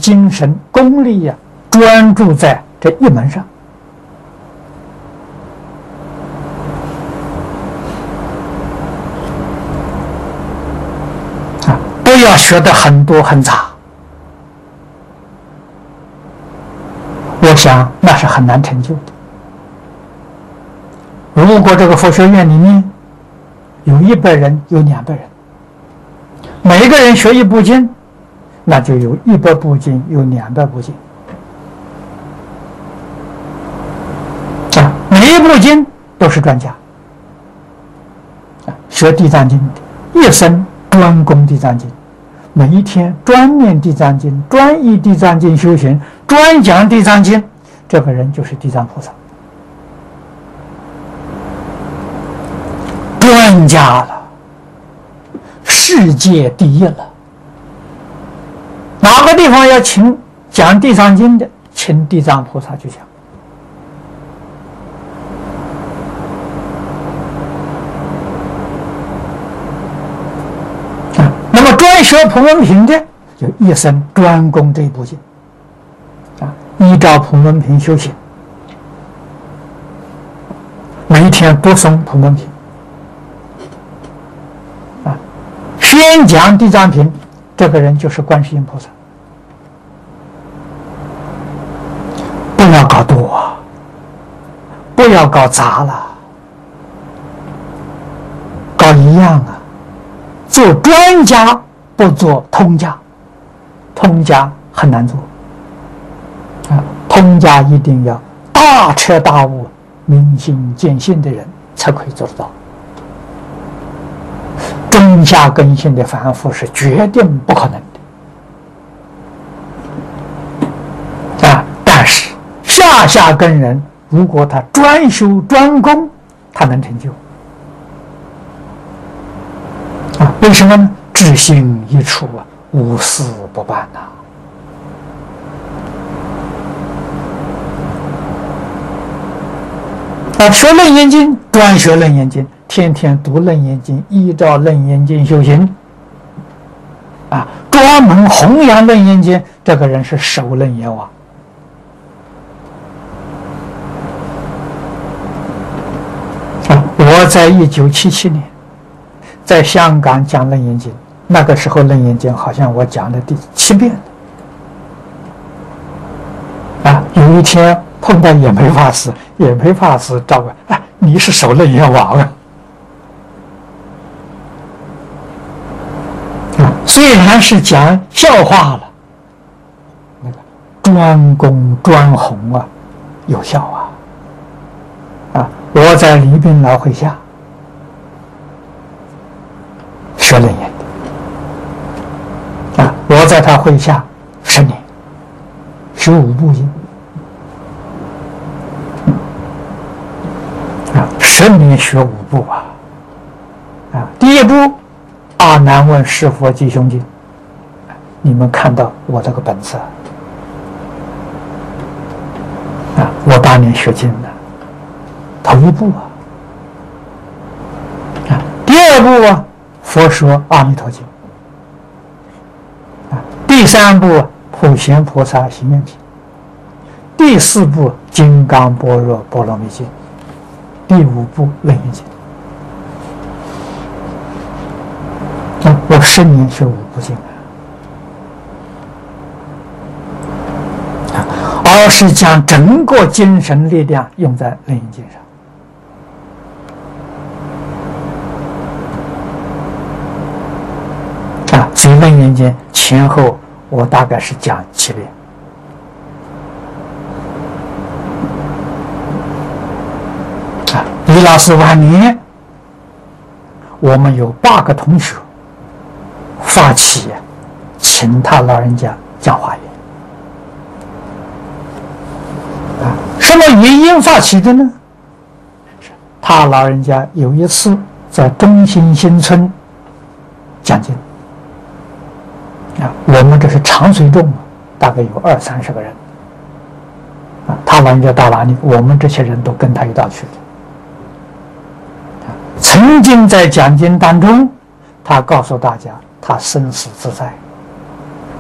精神功力呀，专注在这一门上。不要学的很多很杂，我想那是很难成就的。如果这个佛学院里面有100人，有200人，每个人学一部经，那就有100部经，有200部经。每一部经都是专家。学地藏经的，一生专攻地藏经，每一天专念地藏经，专依地藏经修行，专讲地藏经，这个人就是地藏菩萨，专家了，世界第一了。哪个地方要请讲地藏经的，请地藏菩萨去讲。那么专学普门品的，就一生专攻这一部经，依照普门品修行，每一天读诵普门品，宣讲地藏品，这个人就是观世音菩萨。不要搞多，不要搞杂了，搞一样啊。做专家不做通家，通家很难做通家一定要大彻大悟、明心见性的人才可以做得到。中下根性的凡夫是决定不可能的但是下根人，如果他专修专攻，他能成就为什么呢？至心一处无事不办学楞严经，专学楞严经，天天读楞严经，依照楞严经修行专门弘扬楞严经，这个人是首楞严王。我在1977年在香港讲楞严经，那个时候楞严经好像我讲了第7遍有一天碰到也没法师照顾你是首楞严王虽然是讲笑话了，那个专攻专弘有效我在李炳老会下学楞严的我在他会下10年，学5部经10年学5部第一部《阿难问是佛吉凶经》，你们看到我这个本子我8年学经的头一部第二部佛说阿弥陀经第3部普贤菩萨行愿品，第4部金刚般若波罗蜜经，第5部楞严经我10年学5部经而是将整个精神力量用在楞严经上所以楞严经前后我大概是讲7遍李老师晚年，我们有8个同学发起请他老人家讲华严什么原因发起的呢？他老人家有一次在中心新村讲经我们这是长随众大概有20-30个人他老人家到哪里，我们这些人都跟他一道去的曾经在讲经当中，他告诉大家他生死自在